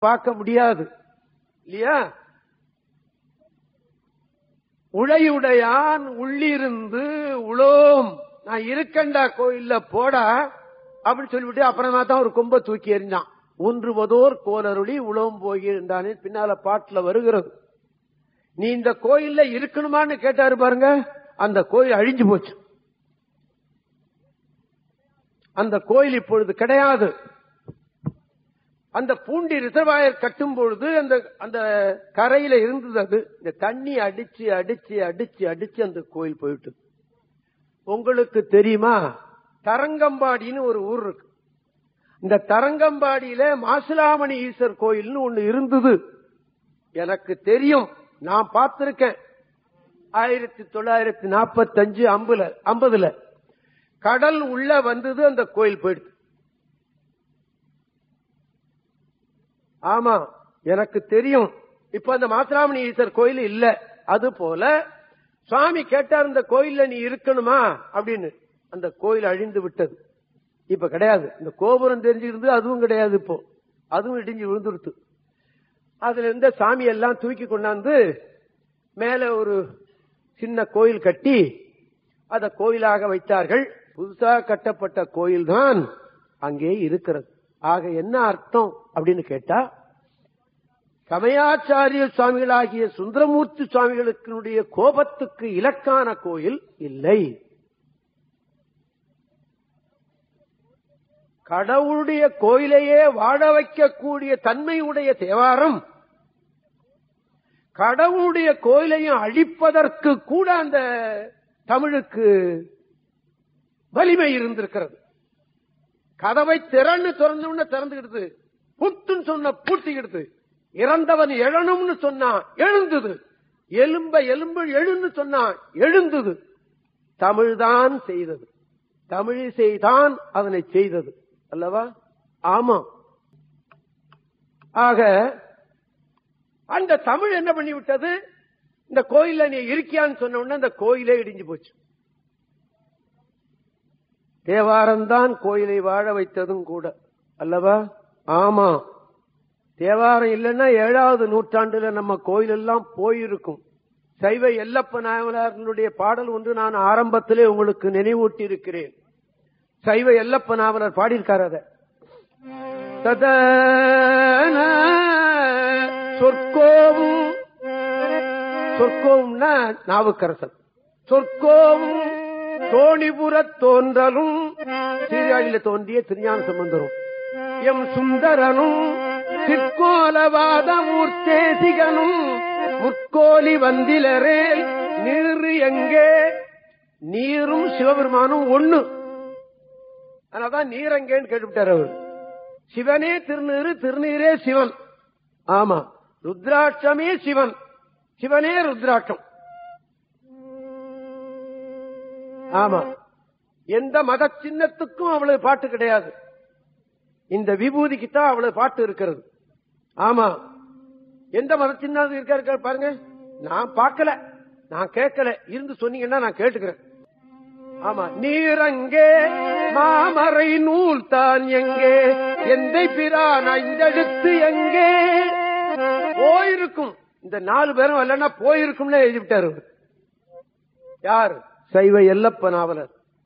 பார்க்க முடியாது இல்லையா? உழையுடையான் உள்ளிருந்து உளோம், நான் இருக்கண்டா கோயில்ல போடா அப்படின்னு சொல்லிவிட்டு அப்புறமா தான் ஒரு கொம்ப தூக்கி எறிஞ்சான். ஒன்றுவதோர் கோலருளி உளோம் போகின்றானே பின்னால பாட்டுல வருகிறது. நீ இந்த கோயில்ல இருக்கணுமான்னு கேட்டாரு பாருங்க, அந்த கோயில் அழிஞ்சு போச்சு. அந்த கோயில் இப்பொழுது கிடையாது. அந்த பூண்டி ரிசர்வாயர் கட்டும் பொழுது அந்த கரையில இருந்தது. அது இந்த தண்ணி அடிச்சு அடிச்சு அடிச்சு அடிச்சு அந்த கோயில் போயிட்டு. உங்களுக்கு தெரியுமா, தரங்கம்பாடின்னு ஒரு ஊர் இருக்கு. இந்த தரங்கம்பாடியில மாசிலாமணி ஈஸ்வர் கோயில்னு ஒண்ணு இருந்தது. எனக்கு தெரியும், நான் பார்த்திருக்கேன். 1945 50 கடல் உள்ள வந்தது, அந்த கோயில் போயிடுது. ஆமா, எனக்கு தெரியும். இப்ப அந்த மாசிலாமணி ஈஸ்வர் கோயில் இல்ல. அது போல சுவாமி கேட்டார், இந்த கோயில்ல நீ இருக்கணுமா அப்படின்னு. அந்த கோயில் அழிந்து விட்டது, இப்ப கிடையாது. இந்த கோபுரம் தெரிஞ்சிருந்து அதுவும் கிடையாது. இப்போ அதுவும் இடிஞ்சு விழுந்துருத்து. அதுல இருந்த சாமி எல்லாம் தூக்கி கொண்டாந்து மேல ஒரு சின்ன கோயில் கட்டி அத கோயிலாக வைத்தார்கள். புதுசா கட்டப்பட்ட கோயில் தான் அங்கே இருக்கிறது. ஆக என்ன அர்த்தம் அப்படின்னு கேட்டா, சமயாச்சாரிய சுவாமிகளாகிய சுந்தரமூர்த்தி சுவாமிகளுடைய கோபத்துக்கு இலக்கான கோயில் இல்லை. கடவுளுடைய கோயிலையே வாழ வைக்கக்கூடிய தன்மையுடைய தேவாரம் கடவுளுடைய கோயிலையும் அழிப்பதற்கு கூட அந்த தமிழுக்கு வலிமை இருந்திருக்கிறது. கதவை திறன்னு திறந்துகிடுது, புத்துன்னு சொன்ன பூட்டிக்கிடுது, இறந்தவன் எழணும்னு சொன்னா எழுந்தது, எலும்பு எழுன்னு சொன்னா எழுந்தது. தமிழ்தான் செய்தது, தமிழிசைதான் அதனை செய்தது அல்லவா? ஆமா. ஆக அந்த தமிழ் என்ன பண்ணிவிட்டது, இந்த கோயில்ல நீ இருக்கியான்னு சொன்ன உடனே அந்த கோயிலே இடிஞ்சு போச்சு. தேவாரம் தான் கோயிலை வாழ வைத்ததும் கூட அல்லவா? ஆமா. தேவாரம் இல்லைன்னா 7வது நூற்றாண்டுல நம்ம கோயில் எல்லாம் போயிருக்கும். சைவ எல்லப்ப நாவலர்களுடைய பாடல் ஒன்று நான் ஆரம்பத்திலே உங்களுக்கு நினைவூட்டி இருக்கிறேன். சைவ எல்லப்ப நாவலர் பாடியிருக்கார். அத சொற்கோவும்னா நாவுக்கரசர். சொற்கோவும் தோணிபுரத் தோன்றலும் சீர்காழியில தோன்றிய திருஞான சம்பந்தரும், எம் சுந்தரனும் சிற்கோலவாத மூர்த்தேசிகனும் முற்கோலி வந்திலரேல் நீரு எங்கே. நீரும் சிவபெருமானும் ஒண்ணு, அதனால்தான் நீரங்கேன்னு கேட்டுவிட்டார் அவர். சிவனே திருநீரு, திருநீரே சிவன். ஆமா, ருத்ராட்சமே சிவன், சிவனே ருத்ராட்சம். ஆமா, எந்த மத சின்னத்துக்கும் அவ்வளவு பாட்டு கிடையாது. இந்த விபூதிக்குத்தான் அவ்வளவு பாட்டு இருக்கிறது. ஆமா, எந்த மத சின்னம் இருக்காரு பாருங்க. நான் பார்க்கல, நான் கேட்கல, இருந்து சொன்னீங்கன்னா நான் கேட்டுக்கிறேன். ஆமா, நீரங்கே மாமரை நூல் தான் எங்கே, எந்தை பிரான் ஐந்தெழுத்து எங்கே போயிருக்கும். இந்த 4 பேரும் இல்லைன்னா போயிருக்கும்னு எழுதிவிட்டாரு. யார்? சைவ எல்லப்ப நாவலர்.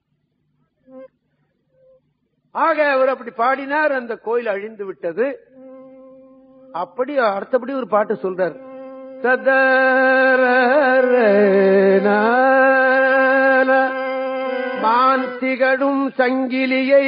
ஆக அவர் அப்படி பாடினார், அந்த கோயில் அழிந்து விட்டது. அப்படி அடுத்தபடி ஒரு பாட்டு சொல்றார். மான் திகழும் சங்கிலியை.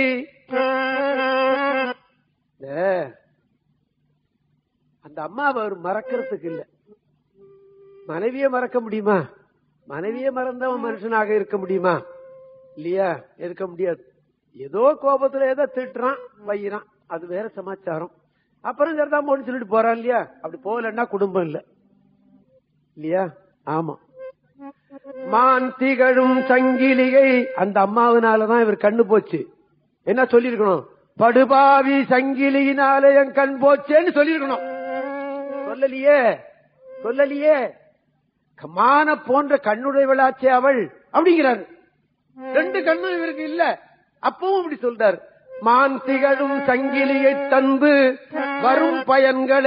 அந்த அம்மாவை அவர் மறக்கிறதுக்கு இல்ல. மனைவியை மறக்க முடியுமா? மனைவியை மறந்தவன் மனுஷனாக இருக்க முடியுமா? இல்லையா, இருக்க முடியாது. ஏதோ கோபத்துல ஏதோ திட்டுறான் வையிறான், அது வேற சமாச்சாரம். அப்புறம் சரிதான் போன்னு சொல்லிட்டு போறான் இல்லையா? அப்படி போகலன்னா குடும்பம் இல்ல இல்லையா? ஆமா. மான் திகழும் சங்கிலிகை, அந்த அம்மாவினாலதான் இவர் கண்ணு போச்சு. என்ன சொல்லிருக்கணும்? படுபாவி சங்கிலியினால என் கண் போச்சேன்னு சொல்லிருக்கணும். சொல்லலையே, சொல்லலையே. மான போன்ற கண்ணுடையவளாச்சே அவள் அப்படிங்கிறாரு. 2 கண்ணும் இவருக்கு இல்ல, அப்பவும் இப்படி சொல்றாரு. மான் திகழும் சங்கிலியைத் தந்து வரும் பயன்களை